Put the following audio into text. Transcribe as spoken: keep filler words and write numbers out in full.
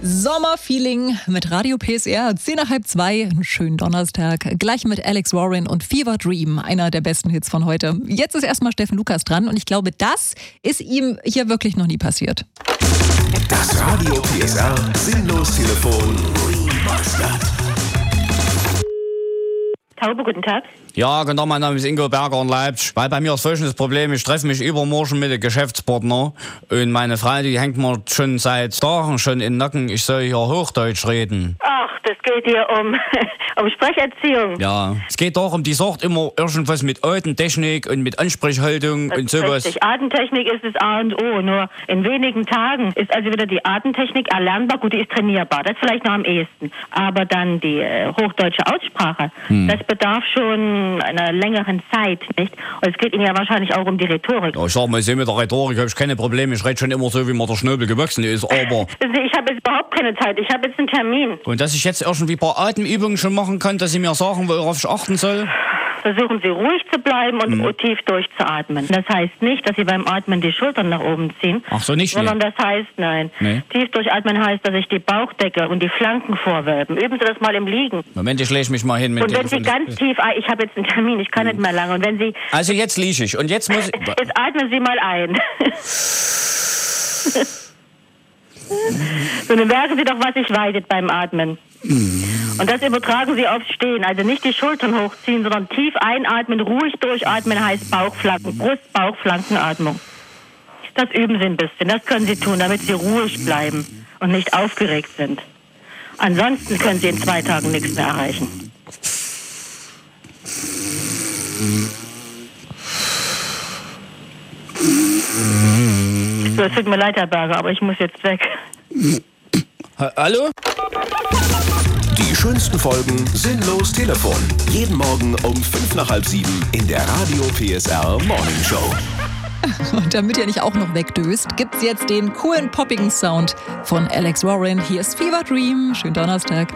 Sommerfeeling mit Radio P S R, zehn nach halb zwei, einen schönen Donnerstag. Gleich mit Alex Warren und Fever Dream, einer der besten Hits von heute. Jetzt ist erstmal Steffen Lukas dran und ich glaube, das ist ihm hier wirklich noch nie passiert. Das Radio P S R Sinnlos-Telefon Remastered. Taube, guten Tag. Ja, genau, mein Name ist Ingo Berger in Leipzig. Weil bei mir ist folgendes Problem, ich treffe mich übermorgen mit dem Geschäftspartner und meine Frau, die hängt mir schon seit Tagen schon in den Nacken, ich soll hier Hochdeutsch reden. Ach, das geht hier um, um Sprecherziehung. Ja, es geht darum, die sagt immer irgendwas mit Atemtechnik und mit Ansprechhaltung Das und ist sowas. richtig. Atemtechnik ist das A und O. Nur in wenigen Tagen ist also wieder die Atemtechnik erlernbar. Gut, die ist trainierbar. Das vielleicht noch am ehesten. Aber dann die äh, hochdeutsche Aussprache, hm. das bedarf schon einer längeren Zeit, nicht? Und es geht Ihnen ja wahrscheinlich auch um die Rhetorik. Ja, ich sag mal, ich sehe mit der Rhetorik habe ich keine Probleme. Ich rede schon immer so, wie mir der Schnöbel gewachsen ist, aber... Ich habe jetzt überhaupt keine Zeit. Ich habe jetzt einen Termin. Und dass ich jetzt irgendwie ein paar Atemübungen schon machen kann, dass Sie mir sagen, worauf ich achten soll? Versuchen Sie ruhig zu bleiben und hm. tief durchzuatmen. Das heißt nicht, dass Sie beim Atmen die Schultern nach oben ziehen. Ach so, nicht? Sondern Nee. das heißt, nein. Nee. Tief durchatmen heißt, dass sich die Bauchdecke und die Flanken vorwölben. Üben Sie das mal im Liegen. Moment, ich lege mich mal hin. Mit Und wenn Sie ganz tief, ich habe jetzt einen Termin, ich kann hm. nicht mehr lange. Und wenn Sie... Also jetzt liege ich und jetzt muss ich... Jetzt atmen Sie mal ein. So, dann merken Sie doch, was sich weitet beim Atmen. Und das übertragen Sie aufs Stehen. Also nicht die Schultern hochziehen, sondern tief einatmen, ruhig durchatmen heißt Bauchflanken, Brust-Bauchflankenatmung. Das üben Sie ein bisschen. Das können Sie tun, damit Sie ruhig bleiben und nicht aufgeregt sind. Ansonsten können Sie in zwei Tagen nichts mehr erreichen. So, es tut mir leid, Herr Berger, aber ich muss jetzt weg. Hallo? Die schönsten Folgen Sinnlos Telefon. Jeden Morgen um fünf nach halb sieben in der Radio P S R Morning Show. Und damit ihr nicht auch noch wegdöst, gibt's jetzt den coolen, poppigen Sound von Alex Warren. Hier ist Fever Dream. Schönen Donnerstag.